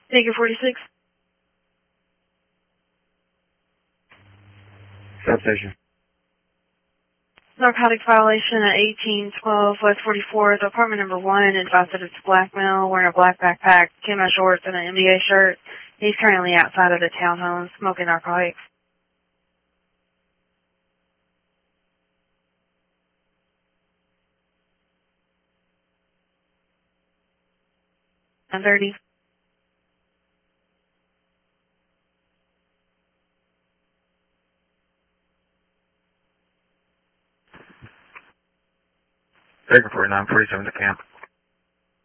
Figure 46. Substation. Narcotics violation at 1812 West 44th, apartment number 1, advised that it's a black male wearing a black backpack, camo shorts, and an NBA shirt. He's currently outside of the townhome smoking narcotics. 9:30. Figure 49, 47 to camp.